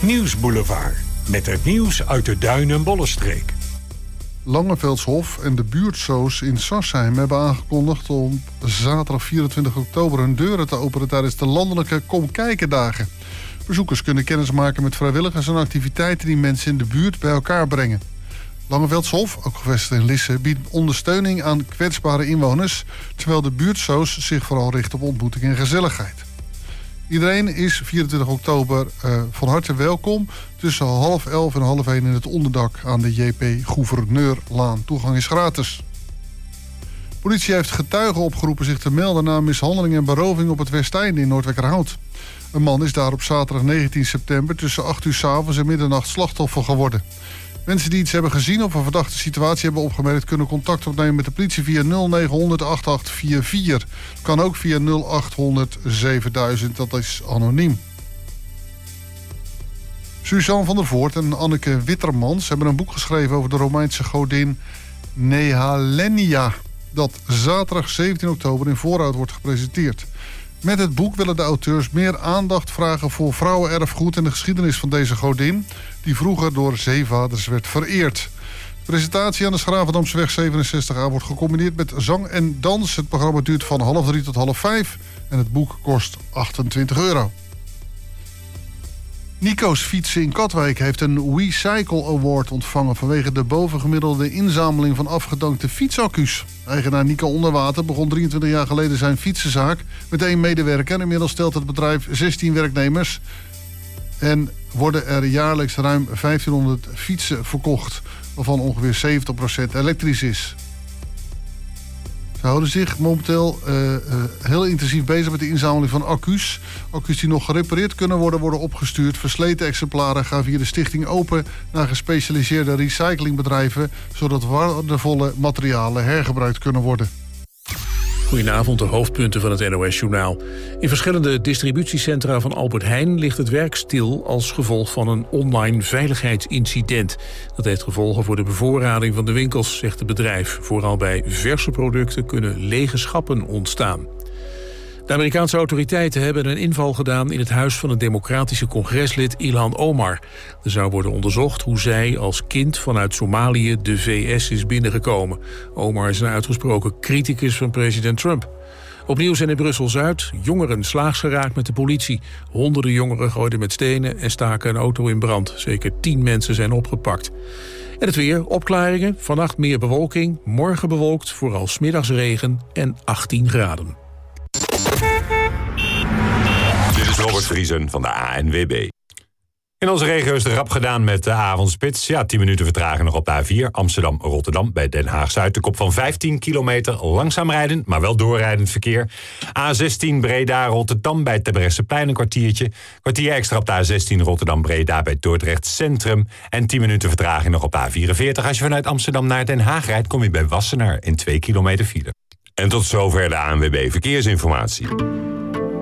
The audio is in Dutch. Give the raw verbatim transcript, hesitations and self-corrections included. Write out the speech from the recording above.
Nieuwsboulevard. Met het nieuws uit de Duin- en Bollenstreek. Langeveldshof en de buurtsoos in Sarsheim hebben aangekondigd om zaterdag vierentwintig oktober hun deuren te openen tijdens de landelijke Kom Kijken dagen. Bezoekers kunnen kennis maken met vrijwilligers en activiteiten die mensen in de buurt bij elkaar brengen. Langeveldshof, ook gevestigd in Lisse, biedt ondersteuning aan kwetsbare inwoners, terwijl de buurtsoos zich vooral richt op ontmoeting en gezelligheid. Iedereen is vierentwintig oktober uh, van harte welkom tussen half elf en half één in het onderdak aan de J P Gouverneurlaan. Toegang is gratis. Politie heeft getuigen opgeroepen zich te melden na mishandeling en beroving op het Westeinde in Noordwijkerhout. Een man is daar op zaterdag negentien september tussen acht uur 's avonds en middernacht slachtoffer geworden. Mensen die iets hebben gezien of een verdachte situatie hebben opgemerkt kunnen contact opnemen met de politie via nul negen honderd acht acht vier vier. Kan ook via nul acht honderd zevenduizend, dat is anoniem. Suzanne van der Voort en Anneke Wittermans hebben een boek geschreven over de Romeinse godin Nehalenia, dat zaterdag zeventien oktober in Voorhout wordt gepresenteerd. Met het boek willen de auteurs meer aandacht vragen voor vrouwenerfgoed en de geschiedenis van deze godin, die vroeger door zeevaders werd vereerd. De presentatie aan de Schravendamseweg zevenenzestig A wordt gecombineerd met zang en dans. Het programma duurt van half drie tot half vijf en het boek kost achtentwintig euro. Nico's Fietsen in Katwijk heeft een WeCycle Award ontvangen vanwege de bovengemiddelde inzameling van afgedankte fietsaccu's. Eigenaar Nico Onderwater begon drieëntwintig jaar geleden zijn fietsenzaak met één medewerker. Inmiddels stelt het bedrijf zestien werknemers en worden er jaarlijks ruim vijftienhonderd fietsen verkocht, waarvan ongeveer zeventig procent elektrisch is. Ze houden zich momenteel uh, uh, heel intensief bezig met de inzameling van accu's. Accu's die nog gerepareerd kunnen worden, worden opgestuurd. Versleten exemplaren gaan via de stichting open naar gespecialiseerde recyclingbedrijven, zodat waardevolle materialen hergebruikt kunnen worden. Goedenavond, de hoofdpunten van het N O S-journaal. In verschillende distributiecentra van Albert Heijn ligt het werk stil als gevolg van een online veiligheidsincident. Dat heeft gevolgen voor de bevoorrading van de winkels, zegt het bedrijf. Vooral bij verse producten kunnen lege schappen ontstaan. De Amerikaanse autoriteiten hebben een inval gedaan in het huis van een democratische congreslid Ilhan Omar. Er zou worden onderzocht hoe zij als kind vanuit Somalië de V S is binnengekomen. Omar is een uitgesproken criticus van president Trump. Opnieuw zijn in Brussel-Zuid jongeren slaags geraakt met de politie. Honderden jongeren gooiden met stenen en staken een auto in brand. Zeker tien mensen zijn opgepakt. En het weer, opklaringen, vannacht meer bewolking, morgen bewolkt, vooral 's middags regen en achttien graden. Dit is Robert Vriesen van de A N W B. In onze regio is het rap gedaan met de avondspits. Ja, tien minuten vertraging nog op de A vier. Amsterdam-Rotterdam bij Den Haag-Zuid. De kop van vijftien kilometer langzaam rijdend, maar wel doorrijdend verkeer. A zestien Breda-Rotterdam bij Terbrechtseplein een kwartiertje. Kwartier extra op de A zestien Rotterdam-Breda bij Dordrecht Centrum. En tien minuten vertraging nog op de A vierenveertig. Als je vanuit Amsterdam naar Den Haag rijdt, kom je bij Wassenaar in twee kilometer file. En tot zover de A N W B Verkeersinformatie.